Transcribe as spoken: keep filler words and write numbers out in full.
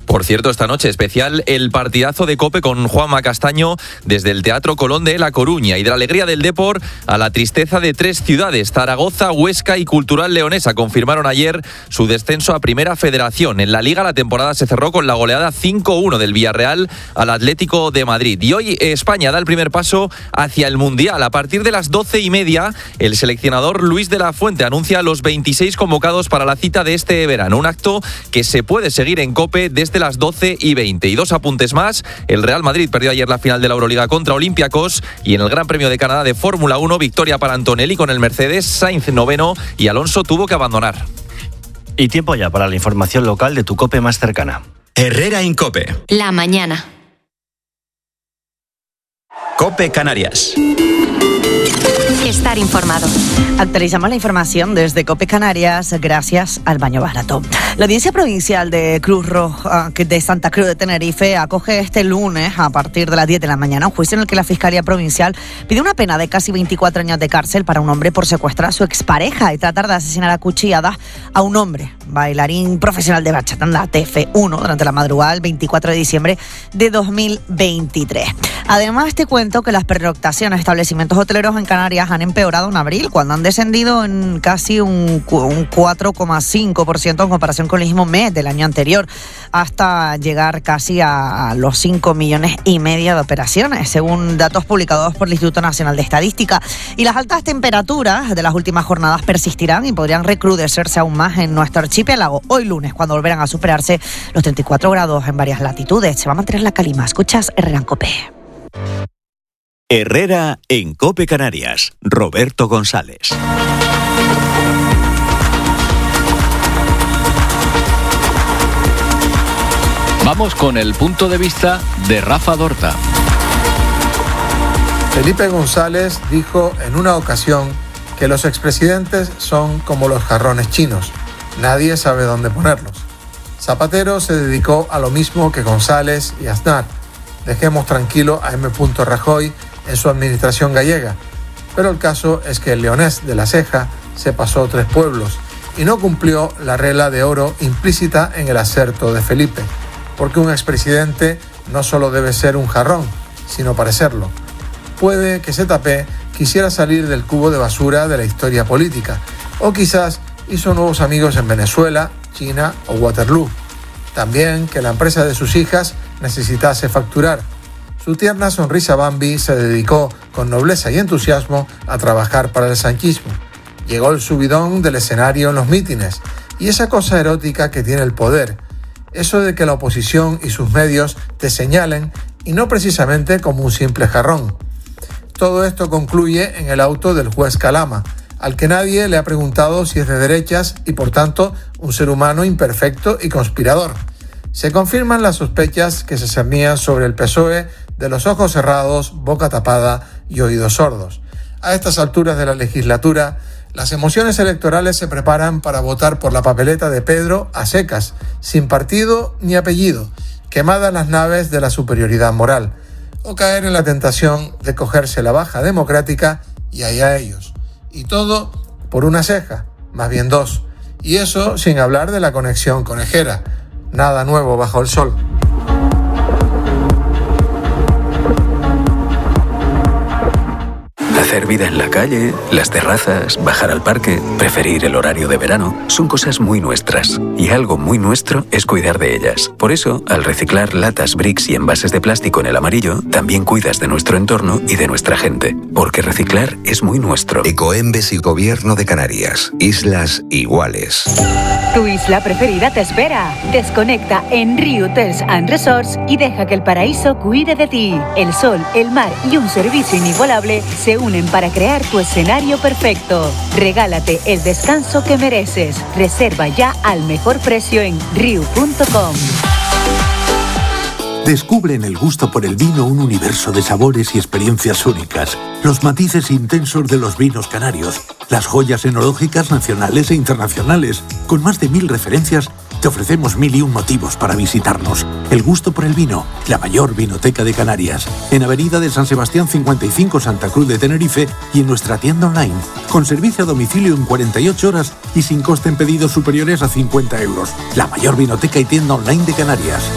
Por cierto, esta noche especial el partidazo de COPE con Juanma Castaño desde el Teatro Colón de La Coruña, y de la alegría del Depor a la tristeza de tres ciudades, Zaragoza, Huesca y Cultural Leonesa, confirmaron ayer su descenso a Primera Federación. En la Liga la temporada se cerró con la goleada cinco uno del Villarreal al Atlético de Madrid, y hoy España da el primer paso hacia el Mundial. A partir de las doce y media el seleccionador Luis de la Fuente anuncia a los veintiséis convocados para la cita de este verano, un acto que se puede seguir en COPE desde las doce y veinte. Y dos apuntes más: el Real Madrid perdió ayer la final de la Euroliga contra Olympiacos, y en el Gran Premio de Canadá de Fórmula uno, victoria para Antonelli con el Mercedes, Sainz noveno y Alonso tuvo que abandonar. Y tiempo ya para la información local de tu COPE más cercana. Herrera en COPE. La mañana. COPE Canarias. Estar informado. Actualizamos la información desde COPE Canarias gracias al Baño Barato. La Audiencia Provincial de Cruz Roja de Santa Cruz de Tenerife acoge este lunes a partir de las diez de la mañana un juicio en el que la Fiscalía Provincial pide una pena de casi veinticuatro años de cárcel para un hombre por secuestrar a su expareja y tratar de asesinar a cuchilladas a un hombre, bailarín profesional de bachata en la T F uno, durante la madrugada del veinticuatro de diciembre de dos mil veintitrés. Además, te cuento que las pernoctaciones de establecimientos hoteleros en Canarias han empeorado en abril, cuando han descendido en casi un, un cuatro coma cinco por ciento en comparación con el mismo mes del año anterior, hasta llegar casi a los cinco millones y medio de operaciones, según datos publicados por el Instituto Nacional de Estadística. Y las altas temperaturas de las últimas jornadas persistirán y podrían recrudecerse aún más en nuestro archipiélago hoy lunes, cuando volverán a superarse los treinta y cuatro grados en varias latitudes. Se va a mantener la calima. Escuchas Herrera en COPE. Herrera en COPE Canarias. Roberto González. Vamos con el punto de vista de Rafa Dorta. Felipe González dijo en una ocasión que los expresidentes son como los jarrones chinos. Nadie sabe dónde ponerlos. Zapatero se dedicó a lo mismo que González y Aznar. Dejemos tranquilo a M. Rajoy en su administración gallega. Pero el caso es que el leonés de La Ceja se pasó tres pueblos y no cumplió la regla de oro implícita en el acerto de Felipe, porque un expresidente no solo debe ser un jarrón, sino parecerlo. Puede que Z P quisiera salir del cubo de basura de la historia política, o quizás hizo nuevos amigos en Venezuela, China o Waterloo. También que la empresa de sus hijas necesitase facturar. Su tierna sonrisa Bambi se dedicó con nobleza y entusiasmo a trabajar para el sanchismo. Llegó el subidón del escenario en los mítines y esa cosa erótica que tiene el poder, eso de que la oposición y sus medios te señalen y no precisamente como un simple jarrón. Todo esto concluye en el auto del juez Calama, al que nadie le ha preguntado si es de derechas y por tanto un ser humano imperfecto y conspirador. Se confirman las sospechas que se cernían sobre el P S O E de los ojos cerrados, boca tapada y oídos sordos. A estas alturas de la legislatura, las emociones electorales se preparan para votar por la papeleta de Pedro a secas, sin partido ni apellido, quemadas las naves de la superioridad moral, o caer en la tentación de cogerse la baja democrática y allá ellos. Y todo por una ceja, más bien dos. Y eso sin hablar de la conexión conejera. Nada nuevo bajo el sol. Hacer vida en la calle, las terrazas, bajar al parque, preferir el horario de verano, son cosas muy nuestras. Y algo muy nuestro es cuidar de ellas. Por eso, al reciclar latas, bricks y envases de plástico en el amarillo, también cuidas de nuestro entorno y de nuestra gente. Porque reciclar es muy nuestro. Ecoembes y Gobierno de Canarias. Islas iguales. Tu isla preferida te espera. Desconecta en Riu Hotels and Resorts y deja que el paraíso cuide de ti. El sol, el mar y un servicio inigualable se unen para crear tu escenario perfecto. Regálate el descanso que mereces. Reserva ya al mejor precio en riu punto com. Descubre en el gusto por el vino un universo de sabores y experiencias únicas. Los matices intensos de los vinos canarios. Las joyas enológicas nacionales e internacionales. Con más de mil referencias, te ofrecemos mil y un motivos para visitarnos. El gusto por el vino, la mayor vinoteca de Canarias. En Avenida de San Sebastián cincuenta y cinco, Santa Cruz de Tenerife, y en nuestra tienda online. Con servicio a domicilio en cuarenta y ocho horas y sin coste en pedidos superiores a cincuenta euros. La mayor vinoteca y tienda online de Canarias.